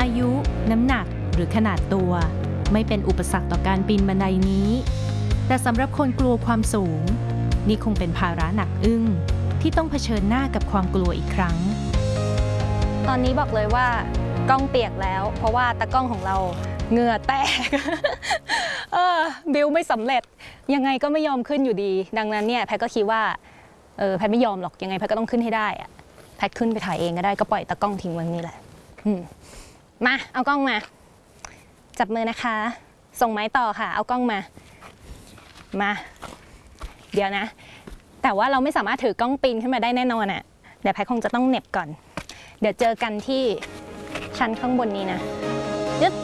อายุน้ำหนักหรือขนาดตัวไม่เป็นอุปสรรคต่อการปีนบันไดนี้แต่สำหรับคนกลัวความสูงนี่คงเป็นภาระหนักอึ้งที่ต้องเผชิญหน้ากับความกลัวอีกครั้งตอนนี้บอกเลยว่ากล้องเปียกแล้วเพราะว่าตากล้องของเราเหงื่อแตก บิวไม่สำเร็จยังไงก็ไม่ยอมขึ้นอยู่ดีดังนั้นเนี่ยแพทก็คิดว่าแพทไม่ยอมหรอกยังไงแพทก็ต้องขึ้นให้ได้อะแพทขึ้นไปถ่ายเองก็ได้ก็ปล่อยตากล้องทิ้งไว้นี่แหละมาเอากล้องมาจับมือนะคะส่งไม้ต่อค่ะเอากล้องมาเดี๋ยวนะแต่ว่าเราไม่สามารถถือกล้องปีนขึ้นมาได้แน่นอนอ่ะเดี๋ยวแพทคงจะต้องเหน็บก่อนเดี๋ยวเจอกันที่ชั้นข้างบนนี้นะ